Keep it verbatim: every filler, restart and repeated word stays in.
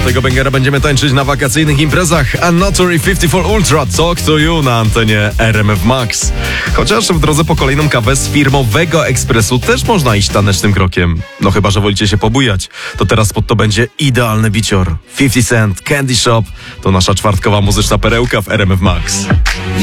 tego bangera będziemy tańczyć na wakacyjnych imprezach. Anatory pięćdziesiąt cztery Ultra Talk to You na antenie R M F Max. Chociaż w drodze po kolejną kawę z firmowego ekspresu też można iść tanecznym krokiem. No chyba, że wolicie się pobujać. To teraz pod to będzie idealny bicior. pięćdziesiąt Cent, Candy Shop to nasza czwartkowa muzyczna perełka w R M F Max.